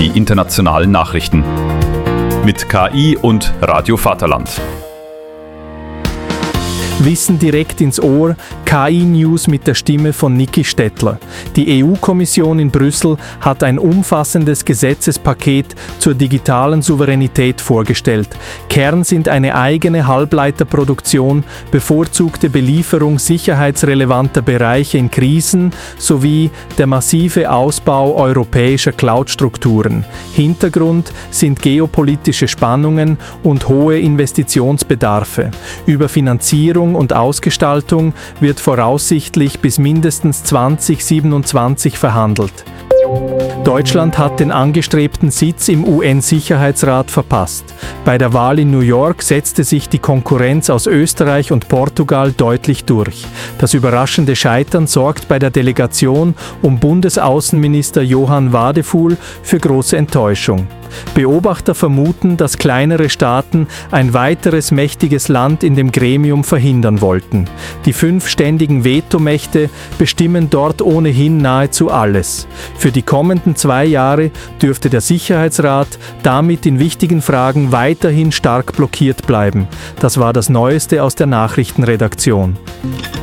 die internationalen Nachrichten. Mit KI und Radio Vaterland. Wissen direkt ins Ohr, KI-News mit der Stimme von Niki Stettler. Die EU-Kommission in Brüssel hat ein umfassendes Gesetzespaket zur digitalen Souveränität vorgestellt. Kern sind eine eigene Halbleiterproduktion, bevorzugte Belieferung sicherheitsrelevanter Bereiche in Krisen sowie der massive Ausbau europäischer Cloud-Strukturen. Hintergrund sind geopolitische Spannungen und hohe Investitionsbedarfe. Über Finanzierung und Ausgestaltung wird voraussichtlich bis mindestens 2027 verhandelt. Deutschland hat den angestrebten Sitz im UN-Sicherheitsrat verpasst. Bei der Wahl in New York setzte sich die Konkurrenz aus Österreich und Portugal deutlich durch. Das überraschende Scheitern sorgt bei der Delegation um Bundesaußenminister Johann Wadefuhl für große Enttäuschung. Beobachter vermuten, dass kleinere Staaten ein weiteres mächtiges Land in dem Gremium verhindern wollten. Die 5 ständigen Vetomächte bestimmen dort ohnehin nahezu alles. Für die kommenden 2 Jahre dürfte der Sicherheitsrat damit in wichtigen Fragen weiterhin stark blockiert bleiben. Das war das Neueste aus der Nachrichtenredaktion.